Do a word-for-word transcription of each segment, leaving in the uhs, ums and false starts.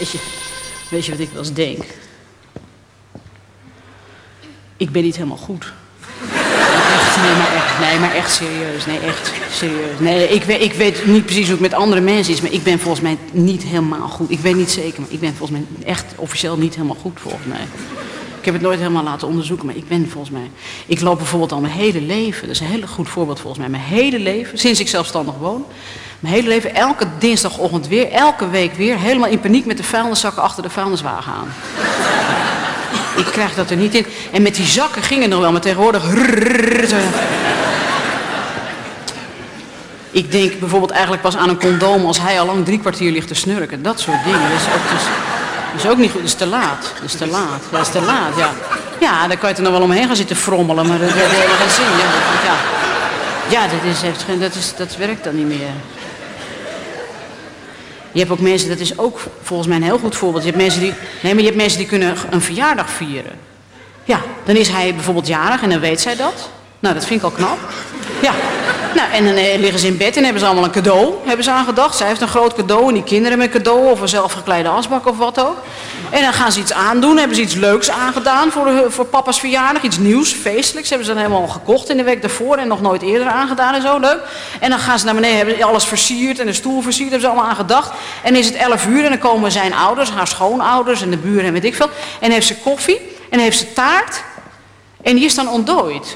Weet je, weet je wat ik wel eens denk? Ik ben niet helemaal goed. Echt, nee, maar echt, nee, maar echt serieus. Nee, echt serieus. Nee, ik weet, ik weet niet precies hoe het met andere mensen is, maar ik ben volgens mij niet helemaal goed. Ik weet niet zeker, maar ik ben volgens mij echt officieel niet helemaal goed, volgens mij. Ik heb het nooit helemaal laten onderzoeken, maar ik ben volgens mij... Ik loop bijvoorbeeld al mijn hele leven, dat is een heel goed voorbeeld volgens mij, mijn hele leven, sinds ik zelfstandig woon, mijn hele leven, elke dinsdagochtend weer, elke week weer, helemaal in paniek met de vuilniszakken achter de vuilniswagen aan. Ik krijg dat er niet in. En met die zakken ging het nog wel, maar tegenwoordig... Ik denk bijvoorbeeld eigenlijk pas aan een condoom als hij al lang drie kwartier ligt te snurken. Dat soort dingen. Dat is ook, dat is, dat is ook niet goed. Dat is te laat. Dat is te laat. Dat is te laat, ja. Ja, daar kan je er nog wel omheen gaan zitten frommelen, maar dat heeft helemaal geen zin. Ja, ja. Ja, dat, is, heeft geen, dat, is, dat werkt dan niet meer. Je hebt ook mensen, dat is ook volgens mij een heel goed voorbeeld. Je hebt mensen die, nee, maar je hebt mensen die kunnen een verjaardag vieren. Ja, dan is hij bijvoorbeeld jarig en dan weet zij dat. Nou, dat vind ik al knap. Ja, nou, en dan eh, liggen ze in bed en hebben ze allemaal een cadeau, hebben ze aan gedacht. Zij heeft een groot cadeau en die kinderen hebben een cadeau of een zelfgekleide asbak of wat ook. En dan gaan ze iets aandoen, hebben ze iets leuks aangedaan voor, de, voor papa's verjaardag. Iets nieuws, feestelijks, hebben ze dan helemaal gekocht in de week daarvoor en nog nooit eerder aangedaan en zo, leuk. En dan gaan ze naar beneden, hebben ze alles versierd en de stoel versierd, hebben ze allemaal aan gedacht. En dan is het elf uur en dan komen zijn ouders, haar schoonouders en de buren en weet ik veel. En dan heeft ze koffie en dan heeft ze taart en die is dan ontdooid.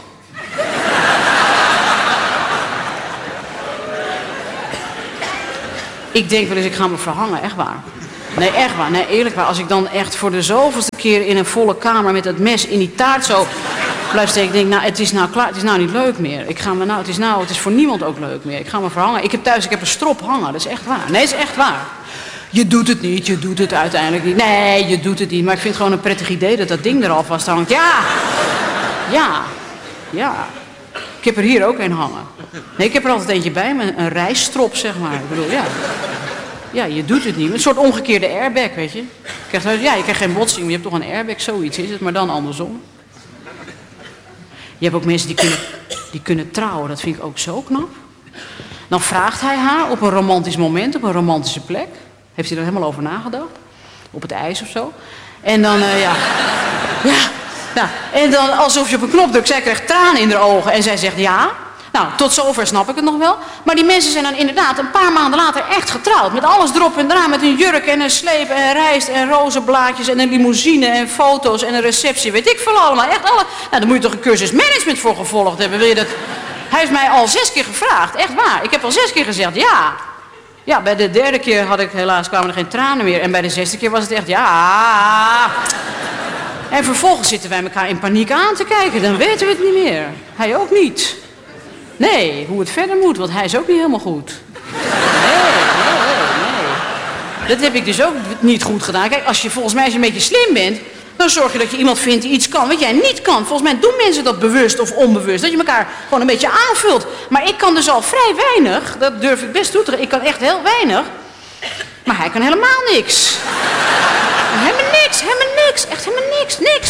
Ik denk wel eens, ik ga me verhangen, echt waar. Nee, echt waar. Nee, eerlijk waar. Als ik dan echt voor de zoveelste keer in een volle kamer met dat mes in die taart zo blijf steken. Ik denk, nou, het is nou klaar. Het is nou niet leuk meer. Ik ga me nou, het is nou, het is voor niemand ook leuk meer. Ik ga me verhangen. Ik heb thuis, ik heb een strop hangen. Dat is echt waar. Nee, dat is echt waar. Je doet het niet, je doet het uiteindelijk niet. Nee, je doet het niet. Maar ik vind het gewoon een prettig idee dat dat ding er alvast hangt. Ja! Ja. Ja. Ik heb er hier ook een hangen. Nee, ik heb er altijd eentje bij me, een rijstrop, zeg maar. Ik bedoel, ja. Ja, je doet het niet. Een soort omgekeerde airbag, weet je. Je krijgt, ja, je krijgt geen botsing, maar je hebt toch een airbag, zoiets is het, maar dan andersom. Je hebt ook mensen die kunnen, die kunnen trouwen, dat vind ik ook zo knap. Dan vraagt hij haar op een romantisch moment, op een romantische plek. Heeft hij er helemaal over nagedacht? Op het ijs of zo. En dan, uh, ja... Ja... Nou, en dan alsof je op een knop drukt, zij krijgt tranen in haar ogen en zij zegt ja. Nou, tot zover snap ik het nog wel. Maar die mensen zijn dan inderdaad een paar maanden later echt getrouwd. Met alles erop en eraan, met een jurk en een sleep en rijst en rozenblaadjes en een limousine en foto's en een receptie. Weet ik veel allemaal. Echt alle... Nou, daar moet je toch een cursus management voor gevolgd hebben. Wil je dat... Hij heeft mij al zes keer gevraagd, echt waar. Ik heb al zes keer gezegd ja. Ja, bij de derde keer had ik helaas, kwamen er geen tranen meer. En bij de zesde keer was het echt ja. En vervolgens zitten wij elkaar in paniek aan te kijken. Dan weten we het niet meer. Hij ook niet. Nee, hoe het verder moet, want hij is ook niet helemaal goed. Nee, nee, nee. Dat heb ik dus ook niet goed gedaan. Kijk, als je volgens mij als je een beetje slim bent, dan zorg je dat je iemand vindt die iets kan wat jij niet kan. Volgens mij doen mensen dat bewust of onbewust. Dat je elkaar gewoon een beetje aanvult. Maar ik kan dus al vrij weinig. Dat durf ik best toe te geven. Ik kan echt heel weinig. Maar hij kan helemaal niks. Helemaal niks, helemaal niks. Echt helemaal niks, niks.